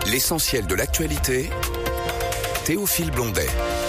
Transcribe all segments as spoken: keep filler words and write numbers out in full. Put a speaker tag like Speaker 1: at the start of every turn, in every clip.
Speaker 1: L'essentiel de l'actualité, Théophile Blondet.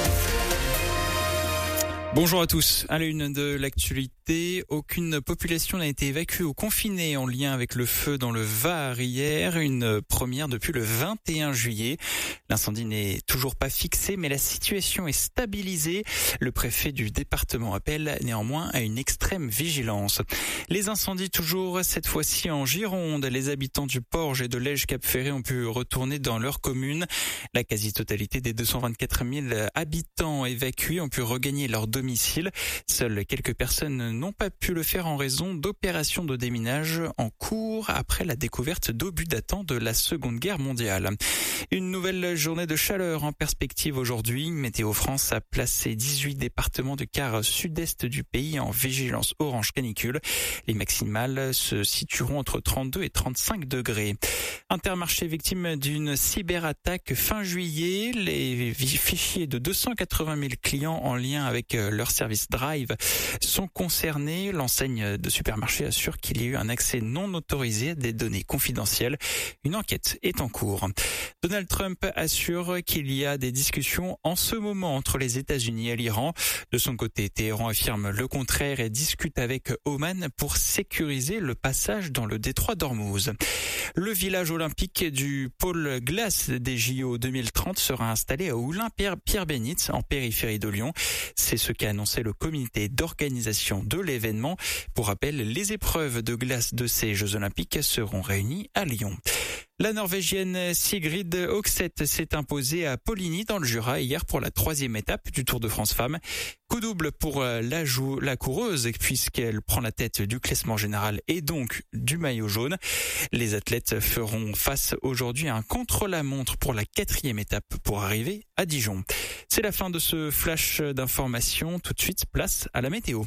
Speaker 2: Bonjour à tous. À la une de l'actualité, aucune population n'a été évacuée ou confinée en lien avec le feu dans le Var hier, une première depuis le vingt et un juillet. L'incendie n'est toujours pas fixé, mais la situation est stabilisée. Le préfet du département appelle néanmoins à une extrême vigilance. Les incendies toujours, cette fois-ci en Gironde. Les habitants du Porge et de Lège-Cap-Ferré ont pu retourner dans leur commune. La quasi-totalité des deux cent vingt-quatre mille habitants évacués ont pu regagner leur domicile. Domicile. Seules quelques personnes n'ont pas pu le faire en raison d'opérations de déminage en cours après la découverte d'obus datant de la Seconde Guerre mondiale. Une nouvelle journée de chaleur en perspective aujourd'hui. Météo France a placé dix-huit départements du quart sud-est du pays en vigilance orange canicule. Les maximales se situeront entre trente-deux et trente-cinq degrés. Intermarché victime d'une cyberattaque fin juillet. Les fichiers de deux cent quatre-vingt mille clients en lien avec leur service Drive sont concernés. L'enseigne de supermarché assure qu'il y a eu un accès non autorisé à des données confidentielles. Une enquête est en cours. Donald Trump assure qu'il y a des discussions en ce moment entre les États-Unis et l'Iran. De son côté, Téhéran affirme le contraire et discute avec Oman pour sécuriser le passage dans le détroit d'Ormuz. Le village olympique du pôle glace des J O deux mille trente sera installé à Oulin-Pierre-Bénite en périphérie de Lyon. C'est ce qu'a annoncé le comité d'organisation de l'événement. Pour rappel, les épreuves de glace de ces Jeux olympiques seront réunies à Lyon. La Norvégienne Sigrid Oxeth s'est imposée à Poligny dans le Jura hier pour la troisième étape du Tour de France Femmes. Coup double pour la, jou- la coureuse puisqu'elle prend la tête du classement général et donc du maillot jaune. Les athlètes feront face aujourd'hui à un contre-la-montre pour la quatrième étape pour arriver à Dijon. C'est la fin de ce flash d'informations. Tout de suite, place à la météo.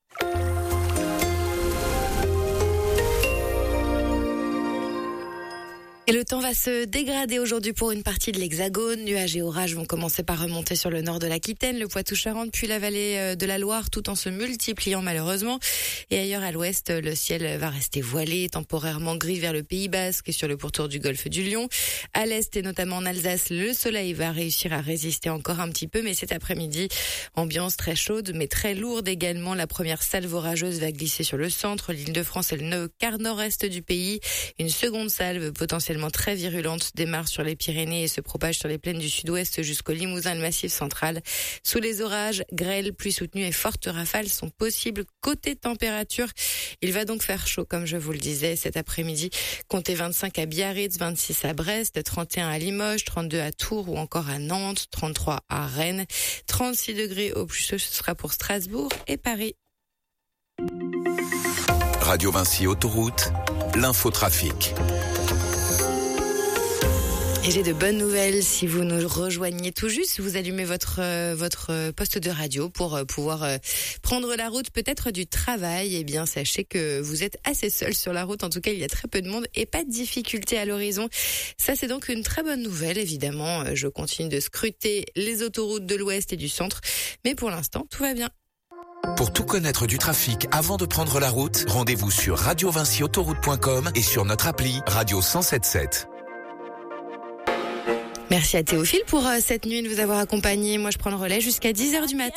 Speaker 3: Et le temps va se dégrader aujourd'hui pour une partie de l'Hexagone. Nuages et orages vont commencer par remonter sur le nord de l'Aquitaine, le Poitou-Charentes, puis la vallée de la Loire, tout en se multipliant malheureusement. Et ailleurs à l'ouest, le ciel va rester voilé, temporairement gris vers le Pays Basque et sur le pourtour du golfe du Lion. À l'est et notamment en Alsace, le soleil va réussir à résister encore un petit peu, mais cet après-midi, ambiance très chaude, mais très lourde également. La première salve orageuse va glisser sur le centre, l'Île-de-France et le quart nord-est du pays. Une seconde salve potentiellement très virulente démarre sur les Pyrénées et se propage sur les plaines du sud-ouest jusqu'au Limousin et le Massif central. Sous les orages, grêle, pluie soutenue et fortes rafales sont possibles. Côté température, il va donc faire chaud, comme je vous le disais, cet après-midi. Comptez vingt-cinq à Biarritz, vingt-six à Brest, trente et un à Limoges, trente-deux à Tours ou encore à Nantes, trente-trois à Rennes, trente-six degrés au plus chaud, ce sera pour Strasbourg et Paris.
Speaker 1: Radio Vinci Autoroute, l'infotrafic.
Speaker 3: Et j'ai de bonnes nouvelles. Si vous nous rejoignez tout juste, vous allumez votre euh, votre poste de radio pour euh, pouvoir euh, prendre la route peut-être du travail. Eh bien, sachez que vous êtes assez seul sur la route. En tout cas, il y a très peu de monde et pas de difficulté à l'horizon. Ça, c'est donc une très bonne nouvelle. Évidemment, euh, je continue de scruter les autoroutes de l'Ouest et du Centre. Mais pour l'instant, tout va bien.
Speaker 1: Pour tout connaître du trafic avant de prendre la route, rendez-vous sur radio vinci autoroute point com et sur notre appli Radio cent sept sept.
Speaker 3: Merci à Théophile pour euh, cette nuit de vous avoir accompagné. Moi, je prends le relais jusqu'à dix heures du mat'.